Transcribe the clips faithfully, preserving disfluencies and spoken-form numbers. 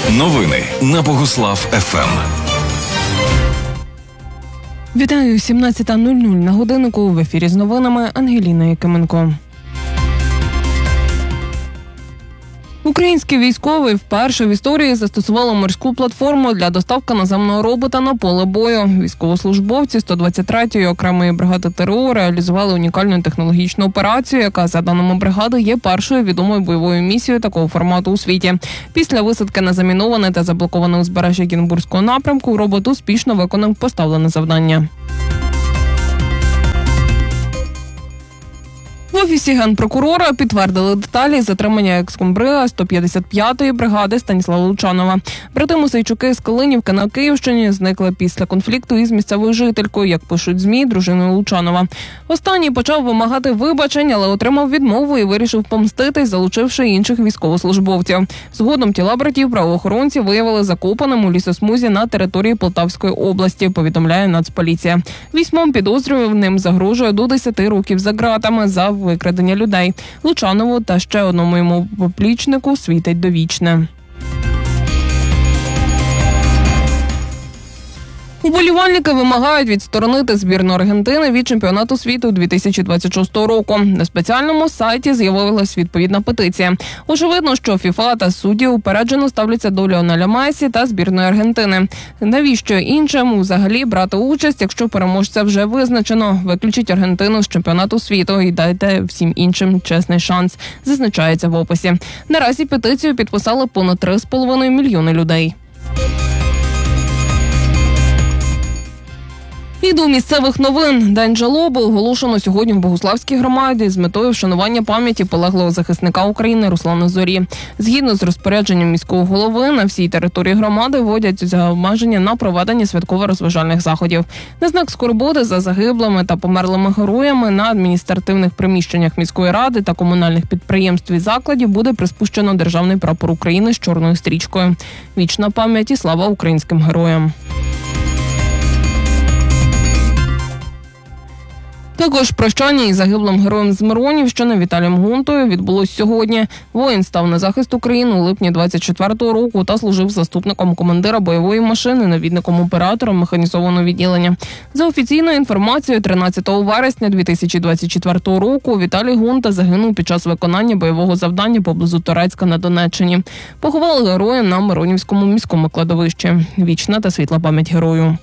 Новини на Богуслав еф ем. Вітаю, сімнадцята нуль нуль на годиннику. В ефірі з новинами Ангеліна Якименко. Українські військові вперше в історії застосували морську платформу для доставки наземного робота на поле бою. Військовослужбовці сто двадцять третьої окремої бригади те ер о реалізували унікальну технологічну операцію, яка, за даними бригади, є першою відомою бойовою місією такого формату у світі. Після висадки на заміноване та заблоковане узбережжя Гінбурзького напрямку робот успішно виконав поставлене завдання. В офісі генпрокурора підтвердили деталі затримання екскомбрига сто п'ятдесят п'ятої бригади Станіслава Лучанова. Брати Мосейчуки з Калинівки на Київщині зникли після конфлікту із місцевою жителькою, як пишуть ЗМІ, дружиною Лучанова. Останній почав вимагати вибачень, але отримав відмову і вирішив помститись, залучивши інших військовослужбовців. Згодом тіла братів правоохоронці виявили закопаним у лісосмузі на території Полтавської області, повідомляє Нацполіція. Вісьмом підозрюваним загрожує до десяти років за ґратами за викрадення людей. Лучанову та ще одному йому поплічнику світить довічне. Уболівальники вимагають відсторонити збірну Аргентини від чемпіонату світу дві тисячі двадцять шостого року. На спеціальному сайті з'явилась відповідна петиція. Очевидно, що ФІФА та судді упереджено ставляться до Ліонеля Месі та збірної Аргентини. Навіщо іншим взагалі брати участь, якщо переможця вже визначено? Виключіть Аргентину з чемпіонату світу і дайте всім іншим чесний шанс, зазначається в описі. Наразі петицію підписали понад три з половиною мільйони людей. І до місцевих новин. День жалоби оголошено сьогодні в Богуславській громаді з метою вшанування пам'яті полеглого захисника України Руслана Зорі. Згідно з розпорядженням міського голови, на всій території громади вводять обмеження на проведення святково-розважальних заходів. На знак скорботи за загиблими та померлими героями на адміністративних приміщеннях міської ради та комунальних підприємств і закладів буде приспущено державний прапор України з чорною стрічкою. Вічна пам'ять і слава українським героям. Також прощання із загиблим героєм з Миронівщини Віталієм Гунтою відбулось сьогодні. Воїн став на захист України у липні двадцять четвертого року та служив заступником командира бойової машини, навідником оператора механізованого відділення. За офіційною інформацією, тринадцятого вересня дві тисячі двадцять четвертого року Віталій Гунта загинув під час виконання бойового завдання поблизу Торецька на Донеччині. Поховали героя на Миронівському міському кладовищі. Вічна та світла пам'ять герою.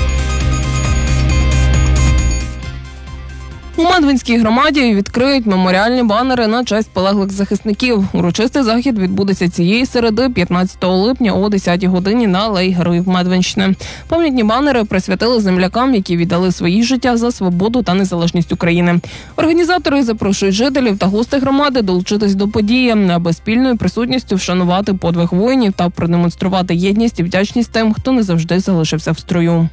У Медвинській громаді відкриють меморіальні банери на честь полеглих захисників. Урочистий захід відбудеться цієї середи, п'ятнадцятого липня о десятій годині на Алеї Героїв Медвинщини. Пам'ятні банери присвятили землякам, які віддали свої життя за свободу та незалежність України. Організатори запрошують жителів та гостей громади долучитись до події, аби спільною присутністю вшанувати подвиг воїнів та продемонструвати єдність і вдячність тим, хто не завжди залишився в строю.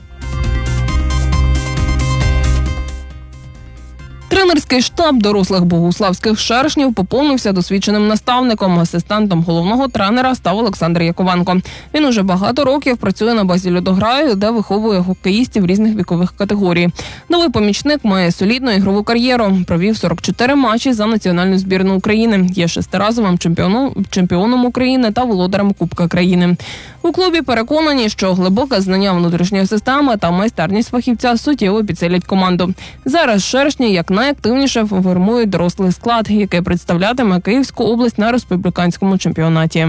Тренерський штаб дорослих богуславських шершнів поповнився досвідченим наставником. Асистентом головного тренера став Олександр Яковенко. Він уже багато років працює на базі «Льодограю», де виховує хокеїстів різних вікових категорій. Новий помічник має солідну ігрову кар'єру. Провів сорок чотири матчі за національну збірну України. Є шестиразовим чемпіоном, чемпіоном України та володарем Кубка країни. У клубі переконані, що глибоке знання внутрішньої системи та майстерність фахівця суттєво підсилять команду. Зараз шершні як найактивніше формують дорослий склад, який представлятиме Київську область на республіканському чемпіонаті.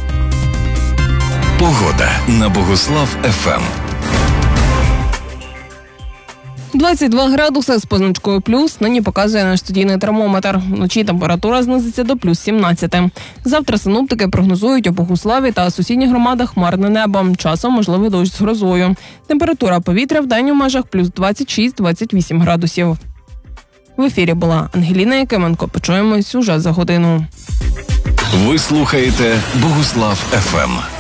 Погода на Богуслав еф ем. двадцять два градуси з позначкою плюс нині показує наш студійний термометр. Вночі температура знизиться до плюс сімнадцяти. Завтра синоптики прогнозують у Богуславі та сусідніх громадах хмарне небо. Часом можливий дощ з грозою. Температура повітря в день у межах плюс двадцять шість - двадцять вісім градусів. В ефірі була Ангеліна Якименко. Почуємось уже за годину. Ви слухаєте Богуслав еф ем.